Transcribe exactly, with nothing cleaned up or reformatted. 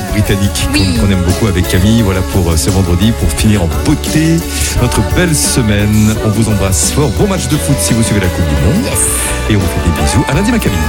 britannique Oui. qu'on, qu'on aime beaucoup avec Camille. Voilà pour ce vendredi, pour finir en beauté notre belle semaine. On vous embrasse fort. Bon match de foot si vous suivez la Coupe du Monde. Yes. Et on vous fait des bisous. À lundi, ma Camille.